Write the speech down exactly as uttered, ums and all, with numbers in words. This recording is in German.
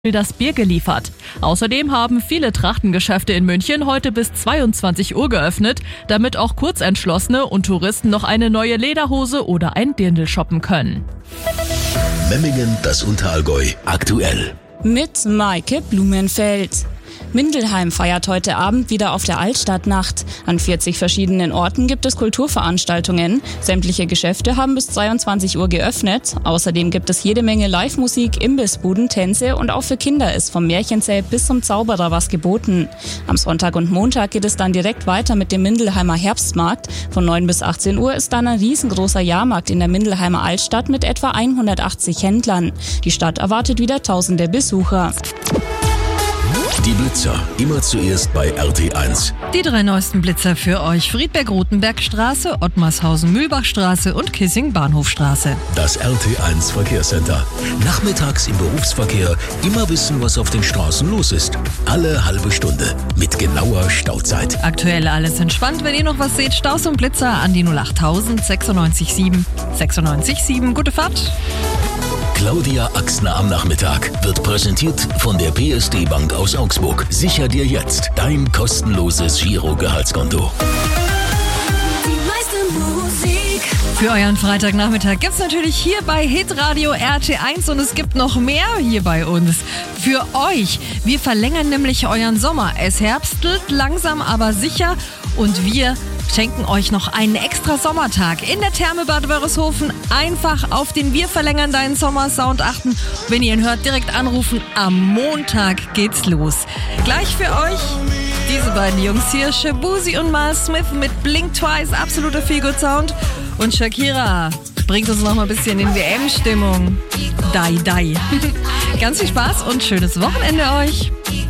das Bier geliefert. Außerdem haben viele Trachtengeschäfte in München heute bis zweiundzwanzig Uhr geöffnet, damit auch Kurzentschlossene und Touristen noch eine neue Lederhose oder ein Dirndl shoppen können. Memmingen, das Unterallgäu, aktuell. Mit Maike Blumenfeld. Mindelheim feiert heute Abend wieder auf der Altstadtnacht. An vierzig verschiedenen Orten gibt es Kulturveranstaltungen. Sämtliche Geschäfte haben bis zweiundzwanzig Uhr geöffnet. Außerdem gibt es jede Menge Live-Musik, Imbissbuden, Tänze und auch für Kinder ist vom Märchenzelt bis zum Zauberer was geboten. Am Sonntag und Montag geht es dann direkt weiter mit dem Mindelheimer Herbstmarkt. Von neun bis achtzehn Uhr ist dann ein riesengroßer Jahrmarkt in der Mindelheimer Altstadt mit etwa hundertachtzig Händlern. Die Stadt erwartet wieder tausende Besucher. Die Blitzer, immer zuerst bei R T eins. Die drei neuesten Blitzer für euch: Friedberg-Rotenberg-Straße, Ottmarshausen-Mühlbach-Straße und Kissing-Bahnhofstraße. Das R T eins Verkehrscenter. Nachmittags im Berufsverkehr immer wissen, was auf den Straßen los ist. Alle halbe Stunde mit genauer Stauzeit. Aktuell alles entspannt. Wenn ihr noch was seht, Staus und Blitzer an die null achttausend sechsundneunzig sieben sechsundneunzig sieben. Gute Fahrt. Claudia Axner am Nachmittag wird präsentiert von der P S D Bank aus Augsburg. Sicher dir jetzt dein kostenloses Giro-Gehaltskonto. Für euren Freitagnachmittag gibt's natürlich hier bei Hitradio R T eins und es gibt noch mehr hier bei uns. Für euch. Wir verlängern nämlich euren Sommer. Es herbstelt langsam, aber sicher und wir schenken euch noch einen extra Sommertag in der Therme Bad Wörishofen. Einfach auf den Wir verlängern deinen Sommer-Sound achten. Wenn ihr ihn hört, direkt anrufen. Am Montag geht's los. Gleich für euch diese beiden Jungs hier, Shabuzi und Miles Smith mit Blink Twice, absoluter Feelgood-Sound. Und Shakira bringt uns noch mal ein bisschen in W M-Stimmung. Die, die. Ganz viel Spaß und schönes Wochenende euch.